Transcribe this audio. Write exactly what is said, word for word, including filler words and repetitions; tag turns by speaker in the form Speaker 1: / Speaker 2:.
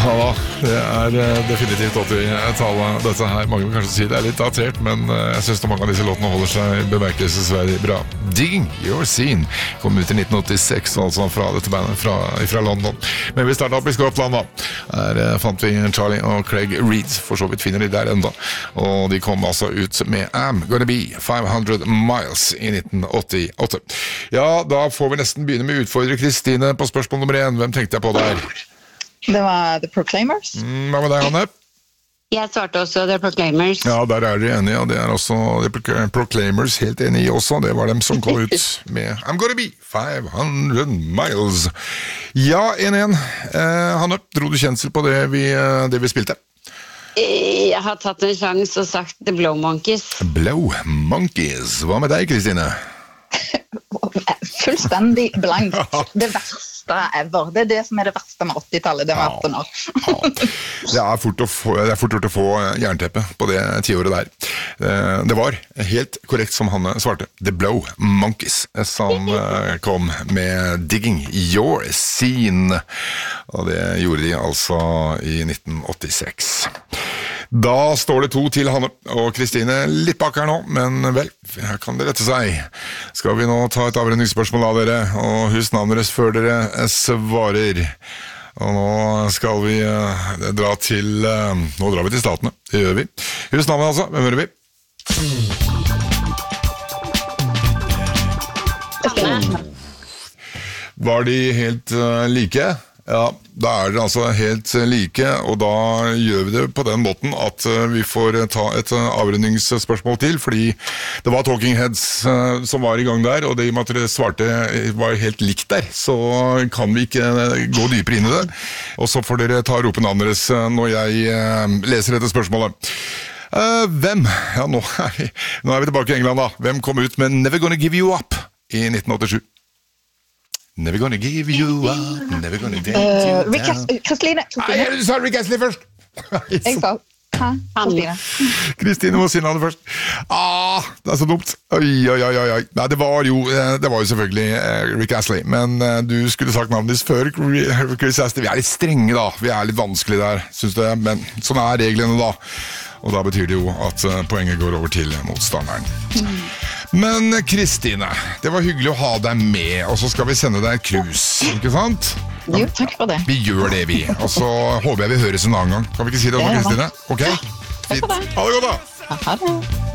Speaker 1: Ja da, det er uh, definitivt åtti-tallet dette her. Mange vil kanskje si det er litt datert, men uh, jeg synes at mange av disse låtene holder seg bemerkelsesverdig bra. Digging Your Scene kom ut i nitten åttiseks, altså fra dette bandet fra, fra London. Men vi startet opp i Skottland da. Her uh, fant vi Charlie og Craig Reed, for så vidt finner de der enda. Og de kom altså ut med I'm Gonna Be five hundred miles i nitten åttiåtte. Ja, da får vi nesten begynne med utfordrer Kristine på spørsmål nummer én. Hvem tenkte jeg på der?
Speaker 2: Det var The Proclaimers.
Speaker 1: Mm, hva med deg, Hanne?
Speaker 3: Jeg svarte også The Proclaimers.
Speaker 1: Ja, der er dere enige, og det er også The Proclaimers helt enige i også. Det var dem som kom ut med I'm Gonna Be five hundred miles. Ja, en en. Eh, Hanne, dro du kjensel på det vi, det vi spilte?
Speaker 3: Jeg har tatt en sjans og sagt The Blow Monkeys.
Speaker 1: Blow Monkeys. Hva med deg, Kristine?
Speaker 2: Fullstendig blank. Det verste ever. Det er det som er det verste med åttitallet. Det var atten år.
Speaker 1: Ja. Det er fort å få, det er fort gjort å få jernteppe på det tiåret der. Det var helt korrekt som Hanne svarte. The Blow Monkeys, som kom med Digging Your Scene. Og det gjorde de altså i nitten åttiseks. Da står det to til Hanne og Kristine litt bak her nå, men vel, her kan det rette seg. Skal vi nå ta et avrenningsspørsmål av dere, og husnavnet deres før dere svarer. Og nå skal vi uh, dra til, uh, nå drar vi til statene, det gjør vi. Husnavnet altså, hvem hører vi? Var de helt uh, like? Ja, da er det altså helt like, og da gjør vi det på den måten at vi får ta et avrundingsspørsmål til, fordi det var Talking Heads som var i gang der, og det i og med at dere svarte var helt likt der, så kan vi ikke gå dypere inn i det. Og så får dere ta ropen navnet deres når jeg leser dette spørsmålet. Uh, hvem? Ja, nå er, vi, nå er vi tilbake i England da. Hvem kom ut med Never Gonna Give You Up i nitten åttisju? Never gonna give you up, never gonna dance you down.
Speaker 2: Rick Astley, Kristine.
Speaker 1: Nei, du sa Rick Astley først.
Speaker 2: Jeg sa, hæ? Kristine.
Speaker 1: Kristine må si navnet først. Ah, det er så dumt. Oi, oi, oi, oi. Nei, det var jo, det var jo selvfølgelig Rick Astley, men du skulle sagt navnet ditt før Chris Astley. Vi er litt strenge da, vi er litt vanskelige der, synes du, men sånn er reglene da. Og da betyr det jo at poenget går over til motstanderen. Mm. Men Kristine, det var hyggelig å ha deg med, og så skal vi sende deg et krus, ikke sant?
Speaker 2: Jo, takk for det.
Speaker 1: Vi gjør det, vi. Og så håper jeg vi høres en annen gang. Kan vi ikke si det også, Kristine? Ok?
Speaker 2: Takk for det.
Speaker 1: Ha det godt da!
Speaker 2: Ha det.